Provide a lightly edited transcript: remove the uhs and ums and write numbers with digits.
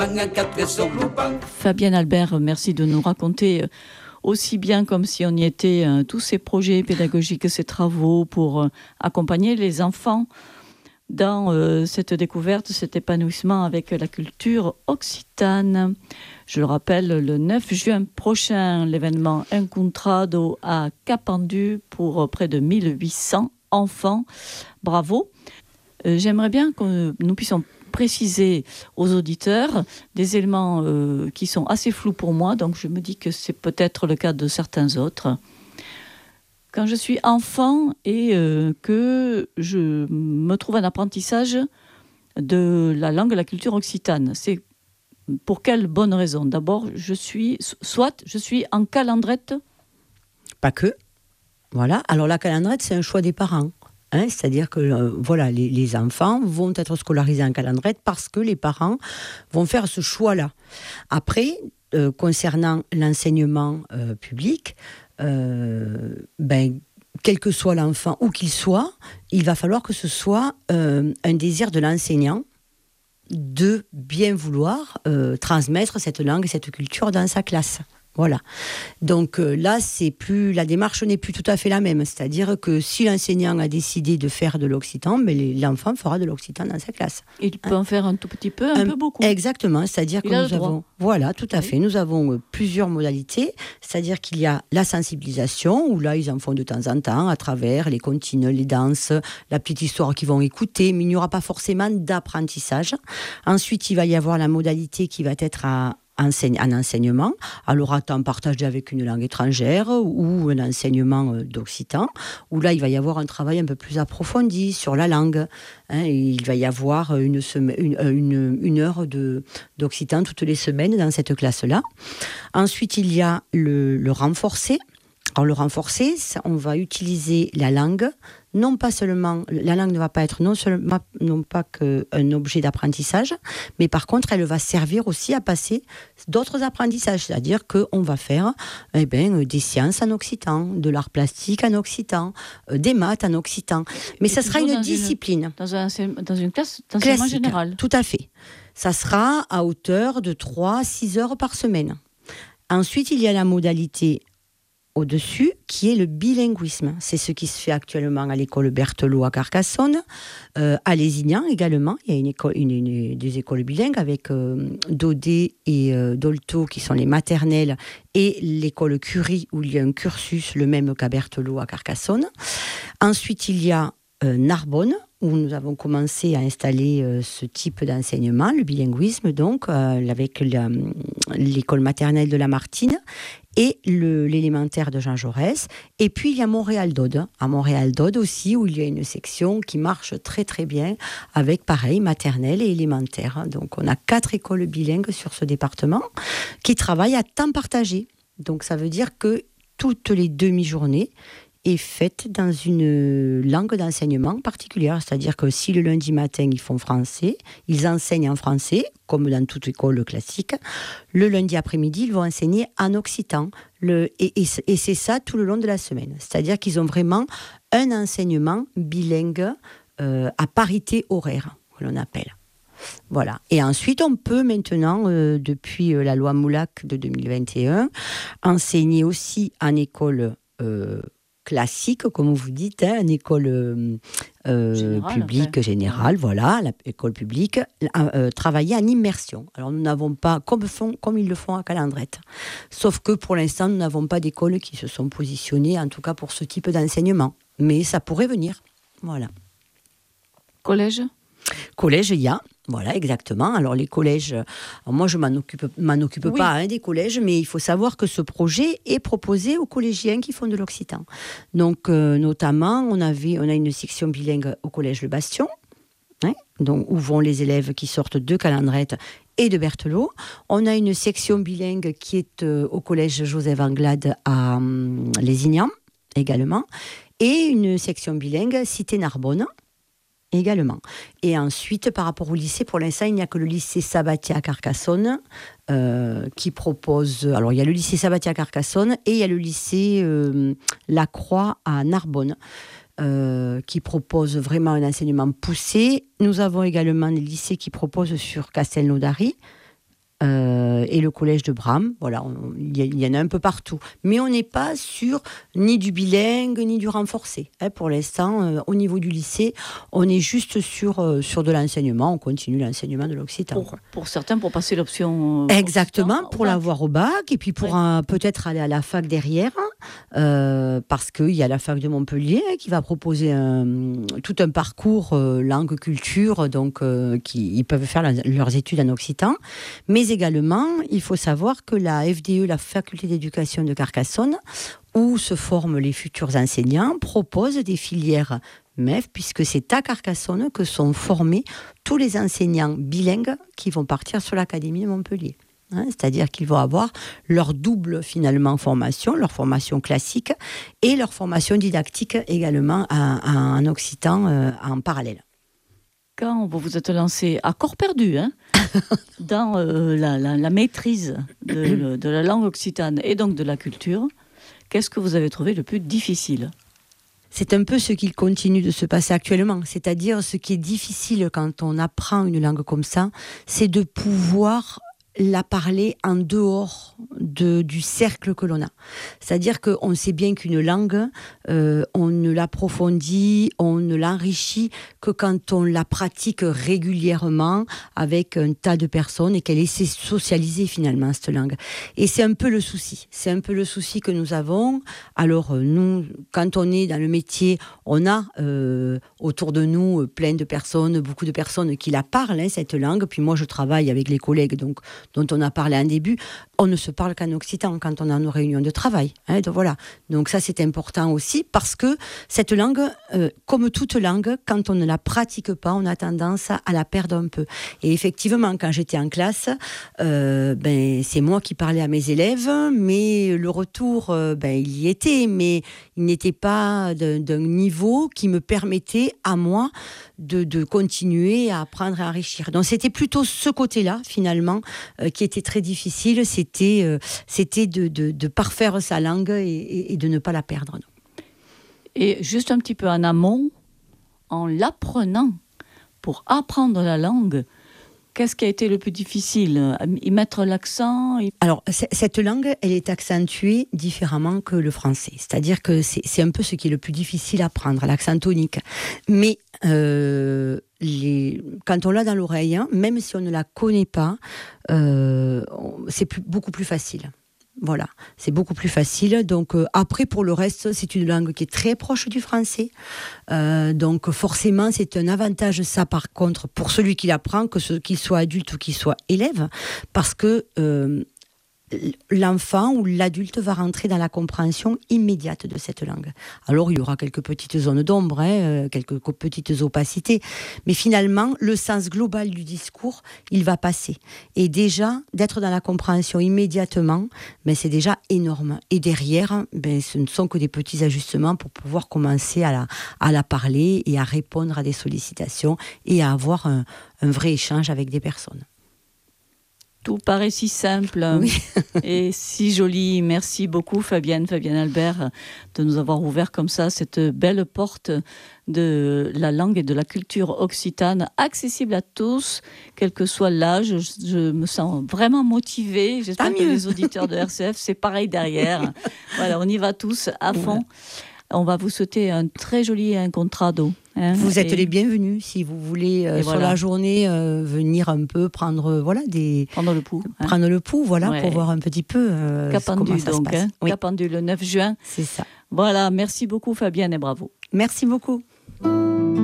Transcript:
Fabienne Albert, merci de nous raconter aussi bien comme si on y était tous ces projets pédagogiques, ces travaux pour accompagner les enfants dans cette découverte, cet épanouissement avec la culture occitane. Je le rappelle, le 9 juin prochain, l'événement Encontrado à Capendu pour près de 1800 enfants. Bravo. J'aimerais bien que nous puissions préciser aux auditeurs des éléments qui sont assez flous pour moi, donc je me dis que c'est peut-être le cas de certains autres. Quand je suis enfant et que je me trouve en apprentissage de la langue et la culture occitane, c'est pour quelle bonne raison ? D'abord, je suis en calendrette. Pas que. Voilà. Alors la calendrette, c'est un choix des parents. C'est-à-dire que les enfants vont être scolarisés en calendrette parce que les parents vont faire ce choix-là. Après, concernant l'enseignement public, quel que soit l'enfant, où qu'il soit, il va falloir que ce soit un désir de l'enseignant de bien vouloir transmettre cette langue et cette culture dans sa classe. Voilà. Donc là, la démarche n'est plus tout à fait la même. C'est-à-dire que si l'enseignant a décidé de faire de l'occitan, l'enfant fera de l'occitan dans sa classe. Il peut en faire un tout petit peu, un peu beaucoup. Exactement. C'est-à-dire que nous avons... Voilà, tout à fait. Nous avons plusieurs modalités. C'est-à-dire qu'il y a la sensibilisation, où là, ils en font de temps en temps, à travers les comptines, les danses, la petite histoire qu'ils vont écouter, mais il n'y aura pas forcément d'apprentissage. Ensuite, il va y avoir la modalité qui va être en enseignement, alors à temps partagé avec une langue étrangère ou un enseignement d'occitan, où là il va y avoir un travail un peu plus approfondi sur la langue. Il va y avoir une heure d'occitan toutes les semaines dans cette classe-là. Ensuite, il y a le renforcé. Alors le renforcé, on va utiliser la langue, non pas seulement, la langue ne va pas être non pas qu'un objet d'apprentissage, mais par contre elle va servir aussi à passer d'autres apprentissages, c'est-à-dire qu'on va faire des sciences en occitan, de l'art plastique en occitan, des maths en occitan, mais ça sera une discipline. Dans une classe d'enseignement général. Tout à fait. Ça sera à hauteur de 3 à 6 heures par semaine. Ensuite, il y a la modalité au-dessus, qui est le bilinguisme. C'est ce qui se fait actuellement à l'école Berthelot à Carcassonne, à Lézignan également. Il y a des écoles bilingues avec Daudet et Dolto qui sont les maternelles et l'école Curie où il y a un cursus le même qu'à Berthelot à Carcassonne. Ensuite, il y a Narbonne où nous avons commencé à installer ce type d'enseignement, le bilinguisme donc, avec l'école maternelle de Lamartine et l'élémentaire de Jean Jaurès. Et puis il y a Montréal-Dode. À Montréal-Dode aussi, où il y a une section qui marche très très bien, avec pareil, maternelle et élémentaire. Donc on a 4 écoles bilingues sur ce département qui travaillent à temps partagé. Donc ça veut dire que toutes les demi-journées est faite dans une langue d'enseignement particulière. C'est-à-dire que si le lundi matin, ils font français, ils enseignent en français, comme dans toute école classique. Le lundi après-midi, ils vont enseigner en occitan. Et c'est ça tout le long de la semaine. C'est-à-dire qu'ils ont vraiment un enseignement bilingue à parité horaire, que l'on appelle. Voilà. Et ensuite, on peut maintenant, depuis la loi Moulac de 2021, enseigner aussi en école classique, comme vous dites, une école publique générale, voilà, l'école publique, travailler en immersion. Alors nous n'avons pas, comme ils le font à Calandrette. Sauf que pour l'instant, nous n'avons pas d'écoles qui se sont positionnées, en tout cas pour ce type d'enseignement. Mais ça pourrait venir. Voilà. Collège, il y a. Voilà, exactement. Alors les collèges, moi je m'en occupe pas des collèges, mais il faut savoir que ce projet est proposé aux collégiens qui font de l'occitan. Donc notamment, on a une section bilingue au collège Le Bastion, donc, où vont les élèves qui sortent de Calandrette et de Berthelot. On a une section bilingue qui est au collège Joseph Anglade à Lézignan également, et une section bilingue Cité Narbonne également. Et ensuite, par rapport au lycée, pour l'instant, il n'y a que le lycée Sabatier à Carcassonne qui propose... Alors, il y a le lycée Sabatier à Carcassonne et il y a le lycée Lacroix à Narbonne qui propose vraiment un enseignement poussé. Nous avons également des lycées qui proposent sur Castelnaudary, et le collège de Bram. Voilà, il y en a un peu partout. Mais on n'est pas sur ni du bilingue, ni du renforcé. Pour l'instant, au niveau du lycée, on est juste sur de l'enseignement. On continue l'enseignement de l'occitan. Pour certains, pour passer l'option... Exactement, pour l'avoir au bac, et puis pour peut-être aller à la fac derrière, parce qu'il y a la fac de Montpellier qui va proposer tout un parcours langue, culture, donc ils peuvent faire leurs études en occitan. Mais également, il faut savoir que la FDE, la Faculté d'éducation de Carcassonne, où se forment les futurs enseignants, propose des filières MEF, puisque c'est à Carcassonne que sont formés tous les enseignants bilingues qui vont partir sur l'Académie de Montpellier. C'est-à-dire qu'ils vont avoir leur double finalement formation, leur formation classique et leur formation didactique également en occitan en parallèle. Quand vous vous êtes lancé à corps perdu dans la maîtrise de la langue occitane et donc de la culture, qu'est-ce que vous avez trouvé le plus difficile ? C'est un peu ce qu'il continue de se passer actuellement. C'est-à-dire ce qui est difficile quand on apprend une langue comme ça, c'est de pouvoir la parler en dehors du cercle que l'on a. C'est-à-dire qu'on sait bien qu'une langue, on ne l'approfondit, on ne l'enrichit que quand on la pratique régulièrement avec un tas de personnes et qu'elle essaie de socialiser finalement cette langue. Et c'est un peu le souci. C'est un peu le souci que nous avons. Alors nous, quand on est dans le métier, on a autour de nous plein de personnes, beaucoup de personnes qui la parlent, cette langue. Puis moi, je travaille avec les collègues dont on a parlé en début. On ne se parle qu'en occitan quand on est en réunion de travail. Donc voilà. Donc ça, c'est important aussi parce que cette langue, comme toute langue, quand on ne la pratique pas, on a tendance à la perdre un peu. Et effectivement, quand j'étais en classe, c'est moi qui parlais à mes élèves, mais le retour, il y était, mais il n'était pas d'un niveau qui me permettait à moi de continuer à apprendre et à enrichir. Donc c'était plutôt ce côté-là, finalement, qui était très difficile. C'était de parfaire sa langue et de ne pas la perdre. Et juste un petit peu en amont, en l'apprenant, pour apprendre la langue, qu'est-ce qui a été le plus difficile ? Y mettre l'accent ? Alors, cette langue, elle est accentuée différemment que le français. C'est-à-dire que c'est un peu ce qui est le plus difficile à apprendre, l'accent tonique. Mais quand on l'a dans l'oreille, même si on ne la connaît pas, c'est beaucoup plus facile. Voilà, c'est beaucoup plus facile. Donc après, pour le reste, c'est une langue qui est très proche du français. Donc forcément, c'est un avantage, ça, par contre, pour celui qui l'apprend, qu'il soit adulte ou qu'il soit élève, parce que l'enfant ou l'adulte va rentrer dans la compréhension immédiate de cette langue. Alors, il y aura quelques petites zones d'ombre, quelques petites opacités, mais finalement, le sens global du discours, il va passer. Et déjà, d'être dans la compréhension immédiatement, c'est déjà énorme. Et derrière, ce ne sont que des petits ajustements pour pouvoir commencer à la parler et à répondre à des sollicitations et à avoir un vrai échange avec des personnes. Tout paraît si simple et si joli. Merci beaucoup Fabienne Albert de nous avoir ouvert comme ça cette belle porte de la langue et de la culture occitane, accessible à tous, quel que soit l'âge. Je me sens vraiment motivée. J'espère que les auditeurs de RCF, c'est pareil derrière. Voilà, on y va tous à fond. Ouais. On va vous souhaiter un très joli incontrado. Vous êtes les bienvenus si vous voulez sur la journée venir un peu prendre prendre le pouls. Prendre le pouls, pour voir un petit peu Capendu, comment ça se passe. Oui. Capendu le 9 juin. C'est ça. Voilà, merci beaucoup Fabienne et bravo. Merci beaucoup.